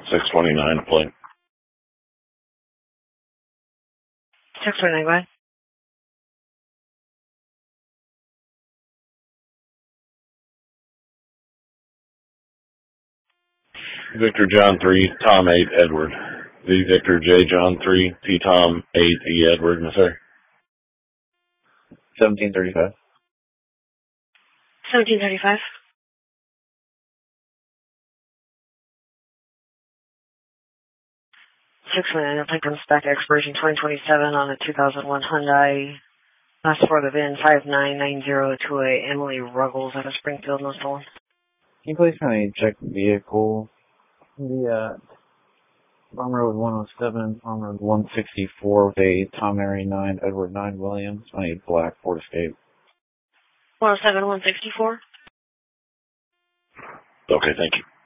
629 a plate. 629, go ahead. Victor John 3, Tom 8, Edward. V Victor J John 3, T Tom 8, E Edward, Missouri. 1735. 1735. 629, the plate comes back expiration 2027 on a 2001 Hyundai. Last for the VIN 599028, Emily Ruggles out of Springfield, North Carolina. Can you please kind of check the vehicle? The Farm Road 107, Farm Road 164 with a Tom Mary 9, Edward 9 Williams, on a black Ford Escape. 107, 164. Okay, thank you.